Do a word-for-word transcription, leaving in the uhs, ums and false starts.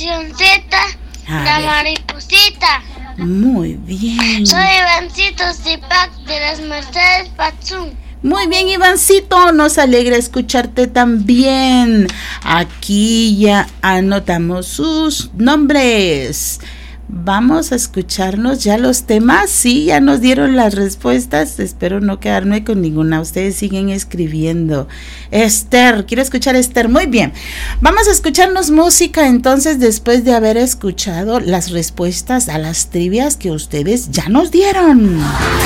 cancioncita, A la ver. mariposita. Muy bien. Soy Ivancito Zipac de las Mercedes Patzún. Muy bien, Ivancito, nos alegra escucharte también. Aquí ya anotamos sus nombres. Vamos a escucharnos ya los temas. Sí, ya nos dieron las respuestas. Espero no quedarme con ninguna. Ustedes siguen escribiendo. Esther, quiero escuchar a Esther. Muy bien. Vamos a escucharnos música entonces después de haber escuchado las respuestas a las trivias que ustedes ya nos dieron.